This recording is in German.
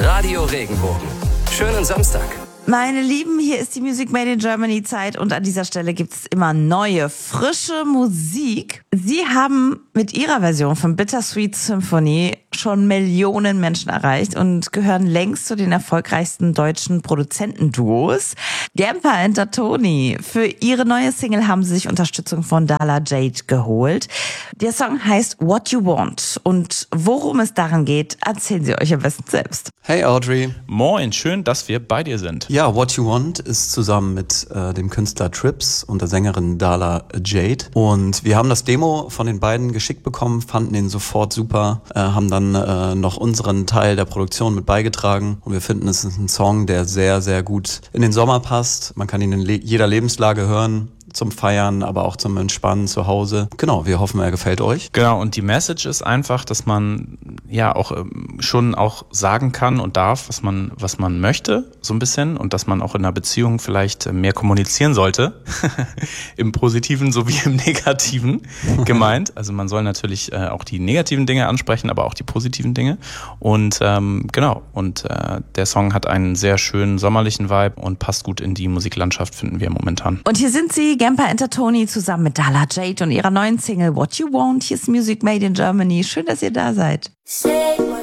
Radio Regenbogen. Schönen Samstag. Meine Lieben, hier ist die Music Made in Germany Zeit und an dieser Stelle gibt es immer neue, frische Musik. Sie haben mit ihrer Version von Bittersweet Symphony schon Millionen Menschen erreicht und gehören längst zu den erfolgreichsten deutschen Produzentenduos. Gempa und Toni. Für ihre neue Single haben sie sich Unterstützung von Dala Jade geholt. Der Song heißt What You Want und worum es daran geht, erzählen sie euch am besten selbst. Hey Audrey. Moin, schön, dass wir bei dir sind. Ja, What You Want ist zusammen mit dem Künstler Trips und der Sängerin Dala Jade. Und wir haben das Demo von den beiden geschickt bekommen, fanden ihn sofort super, haben dann noch unseren Teil der Produktion mit beigetragen. Und wir finden, es ist ein Song, der sehr, sehr gut in den Sommer passt. Man kann ihn in jeder Lebenslage hören. Zum Feiern, aber auch zum Entspannen zu Hause. Genau, wir hoffen, er gefällt euch. Genau, und die Message ist einfach, dass man ja auch schon auch sagen kann und darf, was man möchte, so ein bisschen, und dass man auch in einer Beziehung vielleicht mehr kommunizieren sollte. Im Positiven sowie im Negativen gemeint. Also man soll natürlich auch die negativen Dinge ansprechen, aber auch die positiven Dinge. Und genau, und der Song hat einen sehr schönen sommerlichen Vibe und passt gut in die Musiklandschaft, finden wir momentan. Und hier sind sie, Gempa und Toni, zusammen mit Dala Jade und ihrer neuen Single What You Want. Hier ist Music Made in Germany. Schön, dass ihr da seid.